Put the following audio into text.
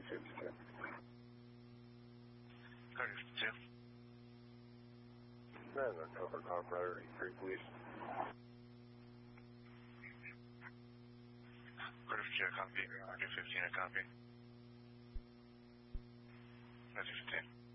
52. Carter 52. That's October Colorado 3 Police. Carter 52, I copy. Roger 15, I copy. Roger 15.